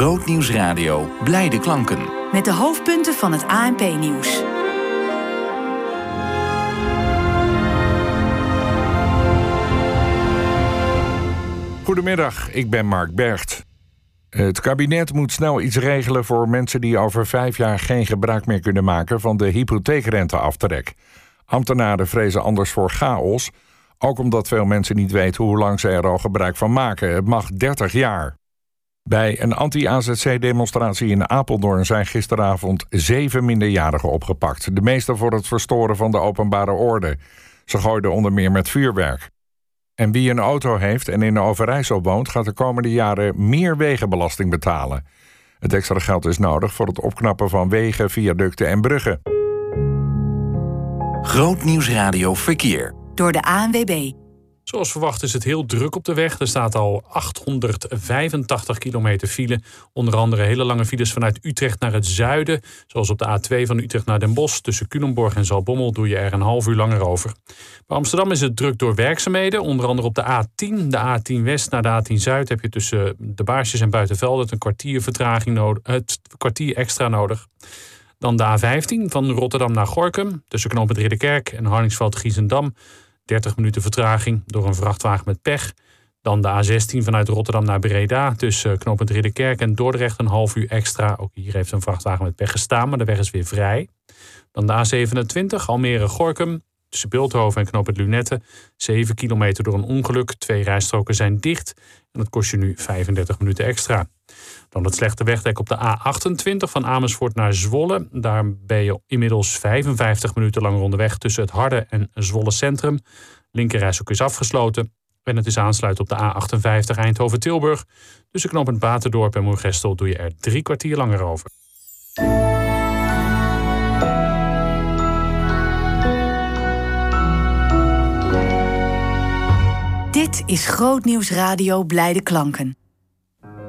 Grootnieuws Radio, blijde klanken. Met de hoofdpunten van het ANP-nieuws. Goedemiddag, ik ben Mark Bergt. Het kabinet moet snel iets regelen voor mensen die over 5 jaar geen gebruik meer kunnen maken van de hypotheekrenteaftrek. Ambtenaren vrezen anders voor chaos, ook omdat veel mensen niet weten hoe lang ze er al gebruik van maken. Het mag 30 jaar. Bij een anti-AZC-demonstratie in Apeldoorn zijn gisteravond 7 minderjarigen opgepakt. De meeste voor het verstoren van de openbare orde. Ze gooiden onder meer met vuurwerk. En wie een auto heeft en in Overijssel woont, gaat de komende jaren meer wegenbelasting betalen. Het extra geld is nodig voor het opknappen van wegen, viaducten en bruggen. Grootnieuws Radio Verkeer. Door de ANWB. Zoals verwacht is het heel druk op de weg. Er staat al 885 kilometer file. Onder andere hele lange files vanuit Utrecht naar het zuiden. Zoals op de A2 van Utrecht naar Den Bosch. Tussen Culemborg en Zaltbommel doe je er een half uur langer over. Bij Amsterdam is het druk door werkzaamheden. Onder andere op de A10. De A10 West naar de A10 Zuid heb je tussen de Baarsjes en Buitenveldert een kwartier vertraging nodig. Het kwartier extra nodig. Dan de A15 van Rotterdam naar Gorinchem. Tussen knooppunt Ridderkerk en Harningsveld-Giessendam. 30 minuten vertraging door een vrachtwagen met pech. Dan de A16 vanuit Rotterdam naar Breda. Tussen knooppunt Ridderkerk en Dordrecht een half uur extra. Ook hier heeft een vrachtwagen met pech gestaan, maar de weg is weer vrij. Dan de A27 Almere-Gorinchem. Tussen Bilthoven en knooppunt Lunette. 7 kilometer door een ongeluk. 2 rijstroken zijn dicht. En dat kost je nu 35 minuten extra. Dan het slechte wegdek op de A28 van Amersfoort naar Zwolle. Daar ben je inmiddels 55 minuten langer onderweg tussen het Harde en Zwolle Centrum. Linkerrijstrook is afgesloten. En het is aansluiten op de A58 Eindhoven-Tilburg. Tussen knooppunt Baterdorp en Moergestel doe je er 3 kwartier langer over. Dit is Grootnieuws Radio Blijde Klanken.